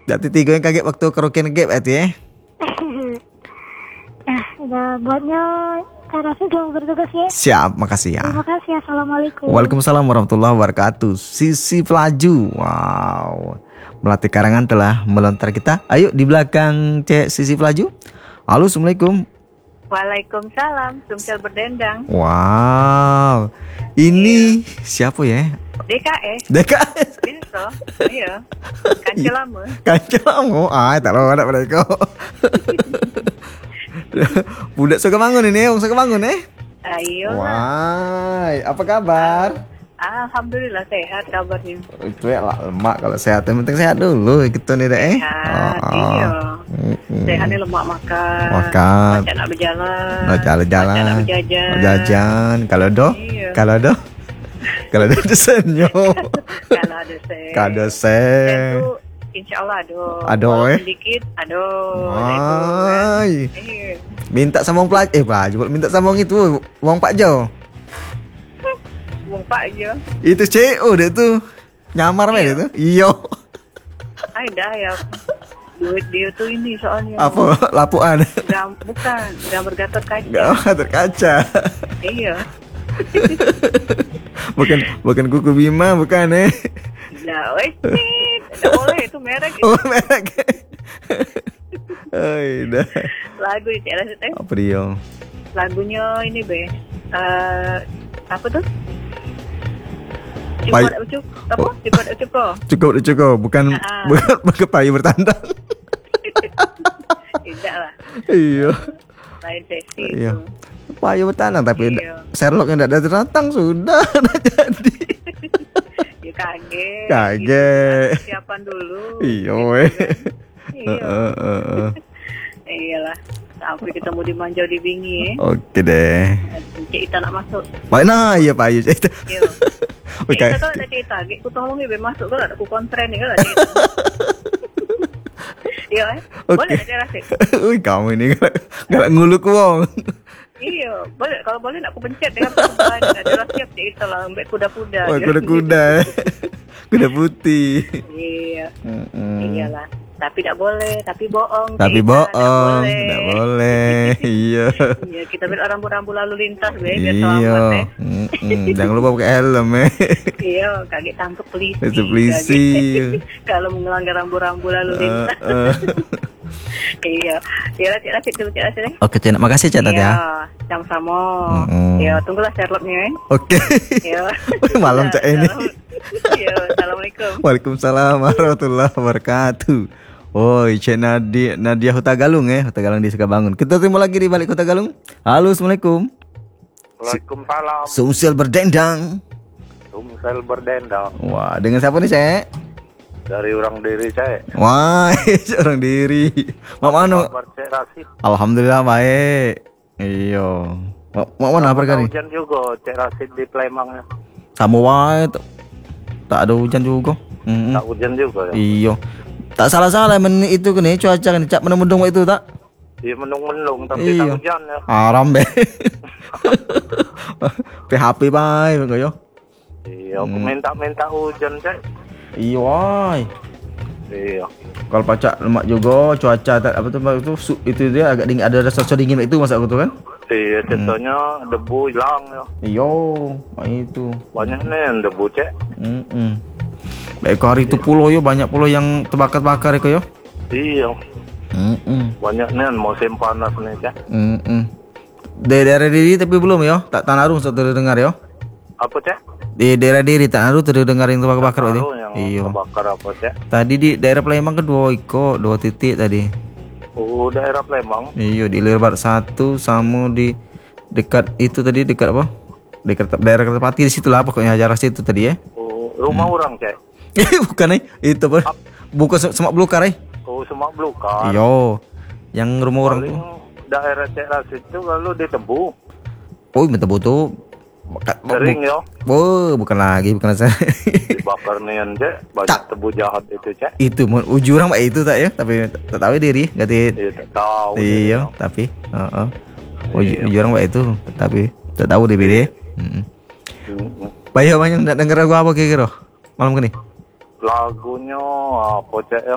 Berarti tiga yang kaget waktu karaoke ngegap berarti ya. Udah buatnya cara sudah bertugas ya. Siap, makasih ya. Terima kasih. Assalamualaikum. Waalaikumsalam warahmatullahi wabarakatuh. Sisi Pelaju. Wow. Melati Karangan telah melontar kita. Ayo di belakang Cek Sisi Pelaju. Halo, Assalamualaikum. Waalaikumsalam, Sumsel berdendang. Wow. Ini siapa ya? DKS. DKS. Binso. Iya. Kancil lama. Kancelamu. Tak tahu ada mereka. Budak suka bangun ini, suka bangun Ayo. Wah, apa kabar? Alhamdulillah sehat kabarnya. Itu ya lah, lemak kalau sehat. Yang penting sehat dulu kita nih deh. Sehat, iya. Sehat nih lemak makan. Makan. Macam nak berjalan. Jalan-jalan. Macam nak berjajan. Jajan. Kalau Iya. Kalau ada desainnya. Kalau ada sen. Kalau sen. Sen tu InsyaAllah Aduh, sedikit. Aduh. Ay. Iya. Minta sama orang pelaju. Minta sama orang itu, orang Pak Jo. Bumpak je. Itu CO dia tuh. Nyamar meh dia tuh. Iyo. Ay dah ya. Duit dia tuh ini soalnya. Apa? Lapuan. Bukan, gambar Gatot Kaca. Gak terkaca. Iya. bukan kuku Bima, bukan Lah, wes nih. Tak boleh itu merek. Oh, merek. Oh, dah. Lagu di Cik Rasid Apa dia? Lagunya ini be. Apa tuh? Pai- Cepat ucuk. Apa? Cepat ucuk kau. Cukup. Bukan payu bertandang. Tidak lah. Iya. Lain sesi Iya. itu. Payu bertandang tapi Iya. Sherlock yang tidak datang sudah jadi. Ya kaget. Kaget. Gitu, persiapan dulu. Iya, Gitu weh. kan. Iya. Iyalah. Sampai ketemu di Manjau di Bingi. Oke deh. Cik Ita nak masuk. Mana ya Payu itu? Iya. Oke. Cik Ita kalau ada Cik Ita, aku tolong ibu masuk kalau ada aku kontren nih kalau ada Cik Ita. Iya, boleh ada Rasid. Wih, kamu ini galak nguluk wong. Iya, boleh kalau boleh nak aku pencet dengan perempuan ada Rasid Cik Ita lah, ambek kuda-kuda. Oh, kuda-kuda. Kuda putih. Iya. Iyalah. Tapi tak boleh, tapi bohong. Tapi Cik Ita, bohong, tak tidak boleh. Iya. Iya, kita biar rambu-rambu lalu lintas biar Iya. selamat Jangan lupa pakai helm Iya, kaget tangkep polisi. Itu polisi. Kaget. Kalau melanggar rambu-rambu lalu lintas. Iya. Ya, Cik Rasid dulu, Cik Rasid. Oke, Cik, makasih Cik Tat ya. Iya, sama-sama. Ya, tunggulah Sherlocknya. Oke. Iya. Malam Cik ini. Iya, assalamualaikum. Waalaikumsalam warahmatullahi wabarakatuh. Oh, Cik Nadia Hutagalung Hutagalung di Sukabangun. Kita terima lagi di balik Hutagalung. Halo, Assalamualaikum. Waalaikumsalam. Sumsel berdendang. Sumsel berdendang. Wah, dengan siapa nih, Cek? Dari orang diri saya. Wah, orang diri. Mak mana? Kabar Cik Rasid. Alhamdulillah baik. Iya. Mak mana perkara ini? Hujan juga Cik Rasid di Palembang. Sama wae. Tak ada hujan juga. Tak hujan juga ya. Iya. Tak salah-salah itu kan cuaca kan cak mendung itu tak. Iya mendung-mendung tapi tak hujan ya. Aram be. PHP bae kok yo. Iya, aku minta hujan Cik. Iya wae. Iya. Kalau pacak lemak juga cuaca itu dia agak dingin, ada rasa dingin itu masa aku tuh kan. Iya, contohnya debu hilang ya. Iya, itu. Banyak nih yang debu Cik. Baik hari itu pulau yo banyak pulau yang terbakar-bakar yo. Iya. Banyak nih musim panas nih Cik. Di daerah diri tapi belum yo, tak Tanarung sudah dengar yo. Apa Cik? Di daerah diri Tanarung sudah dengar yang terbakar itu. Iya. Terbakar apa Cik? Tadi di daerah Palembang kan dua titik tadi. Oh, daerah Palembang. Iya, di Lerbat 1 sama di dekat itu tadi dekat apa? Dekat daerah Kertapati di situ lah pokoknya jarak situ tadi ya. Oh, rumah orang Cik. Bukan itu apa? Bukan Semak Belukar Oh, Semak Belukar. Iya. Yang rumah orang Paling tuh. daerah Cik Rasid itu kalau ditebu. Oh, tebu tuh. Sering ya. Oh, bukan saya. Dibakar nih Cik. Banyak tebu jahat itu Cik. Itu ujurang Pak itu tak ya, tapi tak tahu diri, ganti. Iya, tak tahu. Iya, tapi ujurang Pak itu, tapi tak tahu diri. Banyak ndak denger lagu apa kira-kira malam ini? Lagunya apa Cik?